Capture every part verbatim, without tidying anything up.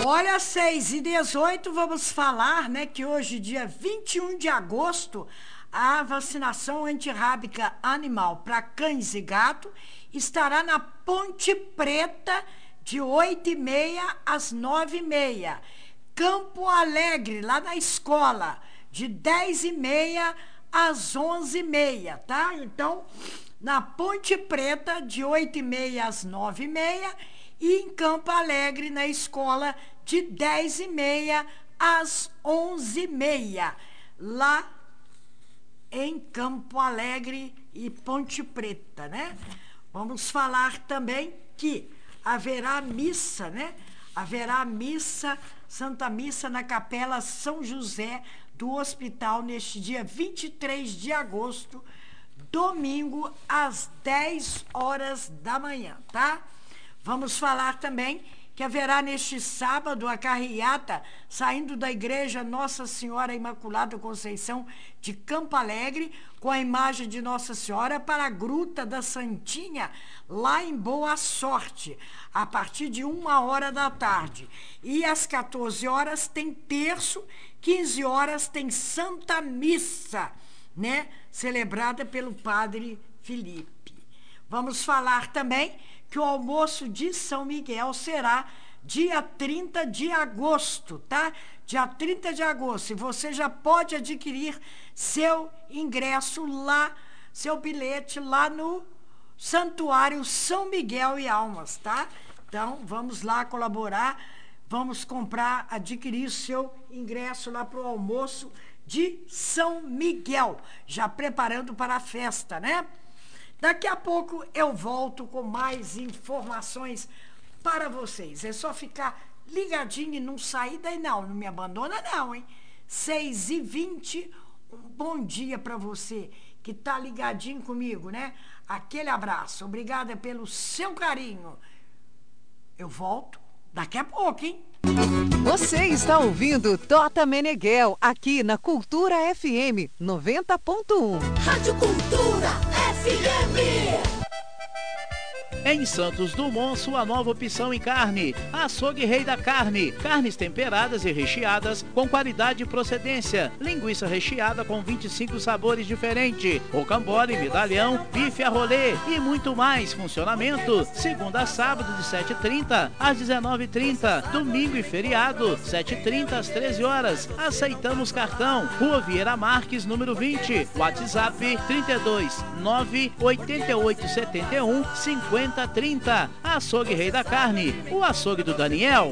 Olha, seis e dezoito, vamos falar, né, que hoje, dia vinte e um de agosto, a vacinação antirrábica animal para cães e gato estará na Ponte Preta, de oito e meia às nove e meia. Campo Alegre, lá na escola, de dez e meia às onze e meia, tá? Então, na Ponte Preta, de oito e meia às nove e meia, e em Campo Alegre, na escola, de dez e meia às onze e meia, lá em Campo Alegre e Ponte Preta, né? Vamos falar também que haverá missa, né? Haverá missa, Santa Missa na Capela São José do Hospital neste dia vinte e três de agosto, domingo, às dez horas da manhã, tá? Vamos falar também que haverá neste sábado a carreata saindo da igreja Nossa Senhora Imaculada Conceição de Campo Alegre, com a imagem de Nossa Senhora para a Gruta da Santinha, lá em Boa Sorte, a partir de uma hora da tarde. E às quatorze horas tem terço, quinze horas tem Santa Missa, né? Celebrada pelo Padre Felipe. Vamos falar também que o almoço de São Miguel será dia trinta de agosto, tá? Dia trinta de agosto. E você já pode adquirir seu ingresso lá, seu bilhete lá no Santuário São Miguel e Almas, tá? Então, vamos lá colaborar, vamos comprar, adquirir seu ingresso lá para o almoço de São Miguel, já preparando para a festa, né? Daqui a pouco eu volto com mais informações para vocês. É só ficar ligadinho e não sair daí não, não me abandona não, hein? seis e vinte, um bom dia para você que tá ligadinho comigo, né? Aquele abraço, obrigada pelo seu carinho. Eu volto daqui a pouco, hein? Você está ouvindo Tota Meneghel, aqui na Cultura F M noventa ponto um. Rádio Cultura F M. Em Santos Dumont, sua nova opção em carne. Açougue Rei da Carne. Carnes temperadas e recheadas com qualidade e procedência. Linguiça recheada com vinte e cinco sabores diferentes. Rocambole, medalhão, bife a rolê e muito mais. Funcionamento segunda a sábado de sete e trinta às dezenove e trinta. Domingo e feriado, sete e trinta às treze horas. Aceitamos cartão. Rua Vieira Marques, número vinte. WhatsApp trinta e dois, nove oito oito sete um, cinquenta trinta. Açougue Rei da Carne, o açougue do Daniel.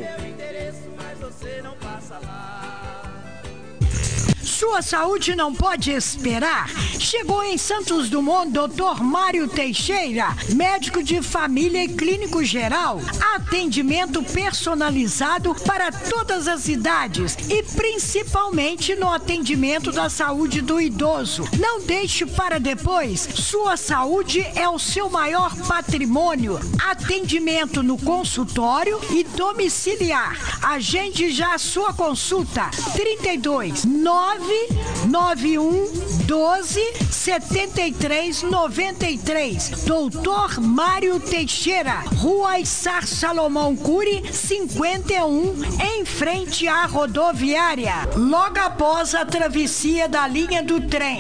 Sua saúde não pode esperar. Chegou em Santos Dumont doutor Mário Teixeira, médico de família e clínico geral. Atendimento personalizado para todas as idades e principalmente no atendimento da saúde do idoso. Não deixe para depois. Sua saúde é o seu maior patrimônio. Atendimento no consultório e domiciliar. Agende já a sua consulta. trinta e dois, nove nove um doze setenta e três noventa e três. doutor Mário Teixeira, Rua Issar Salomão Cury, cinquenta e um, em frente à rodoviária, logo após a travessia da linha do trem.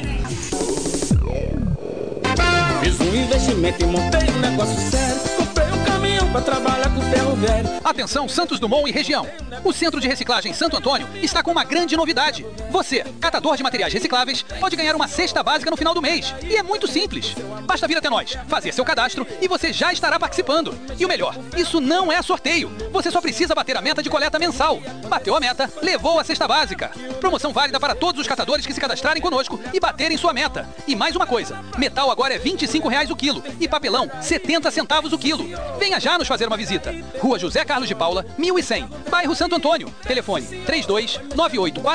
Fiz um investimento e montei um negócio sério. Comprei um caminhão pra trabalhar com ferro velho. Atenção Santos Dumont e região. O Centro de Reciclagem Santo Antônio está com uma grande novidade. Você, catador de materiais recicláveis, pode ganhar uma cesta básica no final do mês. E é muito simples. Basta vir até nós, fazer seu cadastro e você já estará participando. E o melhor, isso não é sorteio. Você só precisa bater a meta de coleta mensal. Bateu a meta, levou a cesta básica. Promoção válida para todos os catadores que se cadastrarem conosco e baterem sua meta. E mais uma coisa, metal agora é vinte e cinco reais o quilo e papelão setenta centavos o quilo. Venha já nos fazer uma visita. Rua José Carlos de Paula, mil e cem, bairro Santo Antônio. Telefone três dois nove oito quatro